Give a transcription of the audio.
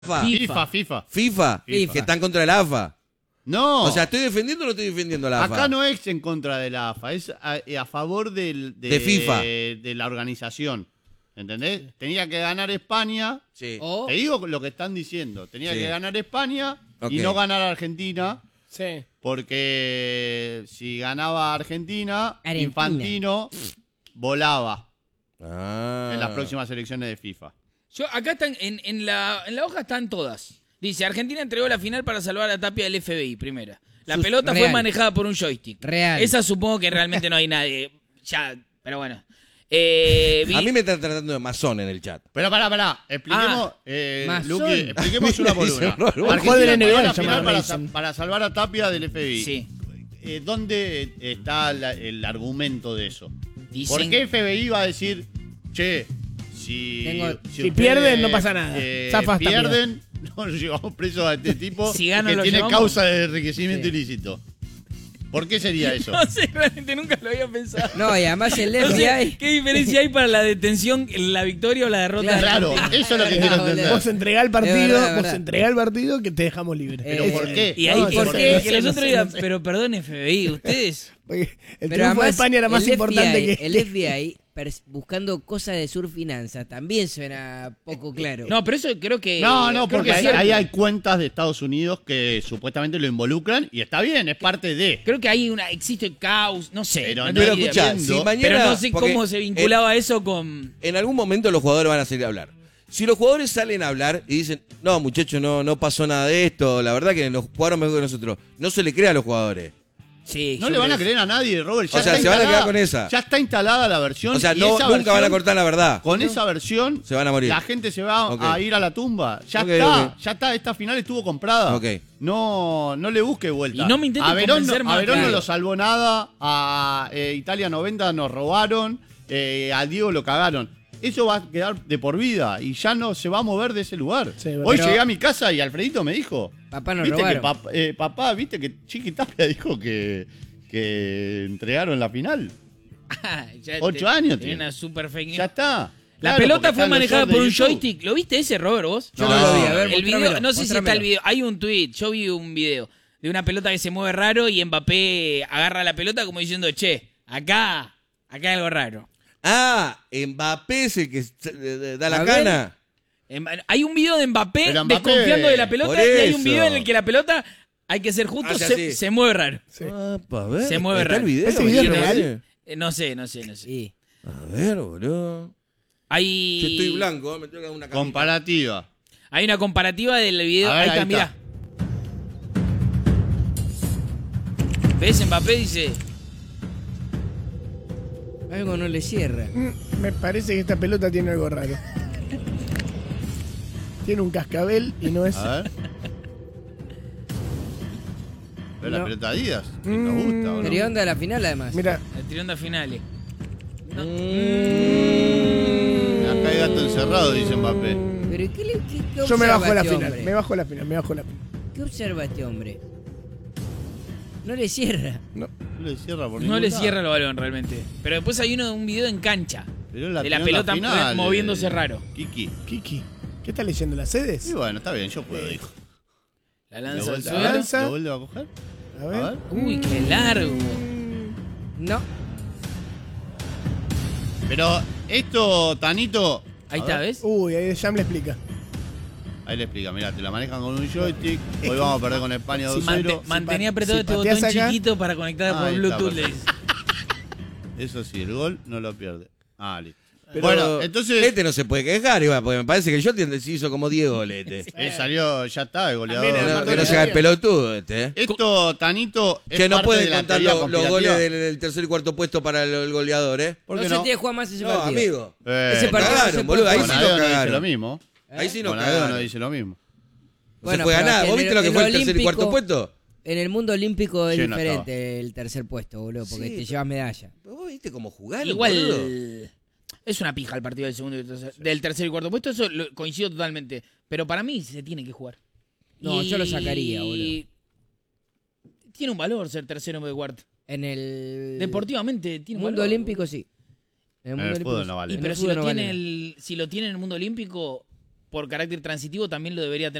FIFA, que están contra la AFA. No. O sea, ¿estoy defendiendo o no estoy defendiendo la AFA? Acá no es en contra de la AFA, es a favor de FIFA. De la organización. ¿Entendés? Tenía que ganar España. Sí. Te digo lo que están diciendo. Tenía Sí. que ganar España y Ok. no ganar Argentina. Sí. Porque si ganaba Argentina. Argentina. Infantino volaba Ah. en las próximas elecciones de FIFA. Acá están, en la hoja están todas. Dice, Argentina entregó la final para salvar a Tapia del FBI, primera. La pelota fue Real. manejada por un joystick. Real. Esa supongo que realmente no hay nadie. Ya, pero bueno. A mí me están tratando de masón en el chat. Pero pará. Expliquemos, Masón. Luqui, expliquemos una por una. Dice, no, Argentina de la entregó NBA la se final llama Mason. para salvar a Tapia del FBI. Sí. ¿Dónde está el argumento de eso? Dicen- ¿Por qué FBI va a decir, che, si Si pierden, no pasa nada. Zafas Tapia. pierden, no llevamos preso a este tipo Si ganan, que lo tiene llevamos. causa de enriquecimiento ilícito? ¿Por qué sería eso? No sé, realmente nunca lo había pensado. No, y además el No sé, FBI... ¿qué diferencia hay para la detención, la victoria o la derrota? Claro, eso es lo que quiero entender. Vos entregá el partido, Es verdad. entregá el partido que te dejamos libre. ¿Pero por qué? Y ahí, No, ¿por no qué? sé, Que los no otros sé, digan, no sé. pero perdón, FBI, ustedes... Porque el Pero triunfo de además, España era más el importante FBI, que... El FBI buscando cosas de surfinanzas también suena poco claro. No, pero eso creo que... No, creo porque que es ahí, cierto. ahí hay cuentas de Estados Unidos que supuestamente lo involucran y está bien, es parte de. Creo que hay existe caos, no sé. Pero no no tengo entiendo. idea. escucha, si mañana, Pero no sé porque cómo se vinculaba eso con... En algún momento los jugadores van a salir a hablar. Si los jugadores salen a hablar y dicen, no, muchachos, no pasó nada de esto, la verdad que los jugaron mejor que nosotros, no se le crea a los jugadores. Sí, No yo le van creo a creer a nadie, Robert. Ya O sea, está se van a instalada- quedar con esa. Ya está instalada la versión. O sea, y no, esa nunca versión, van a cortar la verdad. Con esa versión Se van a morir. la gente se va Ok. a ir a la tumba. Ya Ok, está, ok. ya está. Esta final estuvo comprada. Ok. No le busque vuelta. Y no me intentes a Verón, convencer más, a Verón no claro. lo salvó nada. A Italia 90 nos robaron. A Diego lo cagaron. Eso va a quedar de por vida y ya no se va a mover de ese lugar. Sí, Hoy pero- llegué a mi casa y Alfredito me dijo: Papá nos ¿Viste que robaron. papá, viste que Chiqui Tapia dijo que entregaron la final? Ya 8 años tiene tiene. una super fake news. Ya está. La Claro, pelota porque fue están los manejada shorts por de un YouTube. joystick. ¿Lo viste ese, Robert, vos? Yo no lo vi, a ver, el video, mostrámelo, no sé si está el mostrámelo. video. Hay un tweet, yo vi un video de una pelota que se mueve raro y Mbappé agarra la pelota como diciendo, che, acá hay algo raro. Ah, Mbappé es el que da la A ver. cana. Hay un video de Mbappé, Pero Mbappé, desconfiando de la pelota por y hay un eso. video en el que la pelota, hay que ser justo, Hace se, así. se mueve raro. Sí. A ver, Se mueve ¿está raro. el video? ¿Ese video es ¿Quién real? No sé. Sí. A ver, boludo. Hay, Yo estoy blanco, me tengo que dar una camita. Comparativa. hay una comparativa del video. A ver, Ahí ahí está, mirá. ¿Ves? Mbappé dice... Algo no le cierra. Me parece que esta pelota tiene algo raro. Tiene un cascabel y no es... A ver. Pero la No. pelota Adidas. Que nos gusta, ¿o no? Pero onda la final además. Mira, La tironda finales. Acá hay gato encerrado, dice Mbappé. Pero ¿qué yo me observa bajo la este final. hombre? Me bajo la final, me bajo la final. ¿Qué observa este hombre? No le cierra. No le cierra por No ningún le lado. cierra el balón realmente. Pero después hay un video en cancha. Pero de la tiró en pelota final, moviéndose raro. Kiki. Kiki, ¿qué estás leyendo? ¿Las sedes? Y bueno, está bien, yo puedo, dijo. La ¿Lo lanza al vuelve- suelo. lanza. ¿Lo vuelve a coger? A A ver. ver. Uy, qué largo. No. Pero esto, Tanito. Ahí a está, ver. ¿ves? Uy, ahí Jam le explica. Ahí le explica, mirá, te la manejan con un joystick. Hoy vamos a perder con España 2-0. Mantenía apretado si este pateás botón acá- chiquito para conectar por Ahí está, Bluetooth. le perfecto. dice. Eso sí, el gol no lo pierde. Ah, listo. Pero Bueno, entonces Este no se puede quejar, igual, porque me parece que yo se hizo como Diego Lete. salió, ya está, el goleador. También el No, Marco que no se haga el pelotudo este, ¿eh? Esto, Tanito, es Que no parte pueden de la contar teoría los goles conspirativa. del tercer y cuarto puesto para el goleador, ¿eh? ¿Por No qué se no? tiene que jugar más ese No, partido. amigo. Ese partido cagaron, no se boludo, puede ahí jugar. sí lo Bonadeo no dice cagaron. lo mismo. Ahí sí no Bonadeo no cagaron. dice lo mismo. No se juega nada. ¿Vos viste lo que fue el tercer y cuarto puesto? En el mundo olímpico es Sí, no diferente el tercer puesto, boludo, porque Sí, te llevas medalla. ¿Vos viste cómo jugaron, Igual boludo? es una pija el partido del segundo y del tercer y cuarto puesto. Eso coincido totalmente. Pero para mí se tiene que jugar. No, yo lo sacaría, boludo. Tiene un valor ser tercero en vez de cuarto. En el Deportivamente tiene un mundo valor. olímpico sí. En En el fútbol no sí. vale. Y En pero el si lo, fútbol no tiene vale. si lo tiene en el mundo olímpico, por carácter transitivo también lo debería tener